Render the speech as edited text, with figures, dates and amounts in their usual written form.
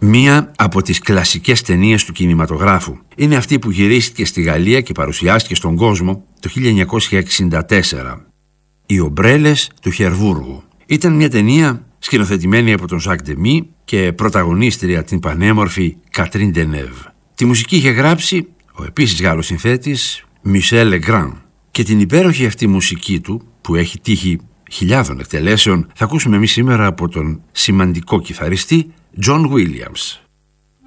Μία από τις κλασικές ταινίες του κινηματογράφου. Είναι αυτή που γυρίστηκε στη Γαλλία και παρουσιάστηκε στον κόσμο το 1964. Οι ομπρέλες του Χερβούργου. Ήταν μια ταινία σκηνοθετημένη από τον Ζακ Ντεμί και πρωταγωνίστρια την πανέμορφη Κατρίν Ντενέβ. Τη μουσική είχε γράψει ο επίσης Γάλλος συνθέτης Μισελ Λεγκράν. Και την υπέροχη αυτή μουσική του, που έχει τύχει χιλιάδων εκτελέσεων, θα ακούσουμε εμείς σήμερα από τον σημαντικό κιθαριστή John Williams.